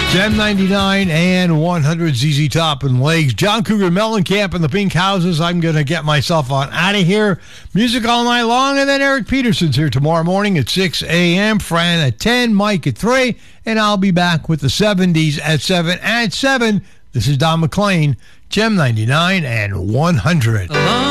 Gem 99 and 100 ZZ Top and Legs. John Cougar Mellencamp and the Pink Houses. I'm going to get myself on out of here. Music all night long, and then Eric Peterson's here tomorrow morning at 6 a.m. Fran at 10, Mike at 3, and I'll be back with the 70s at 7. At 7, this is Don McLean, Gem 99 and 100.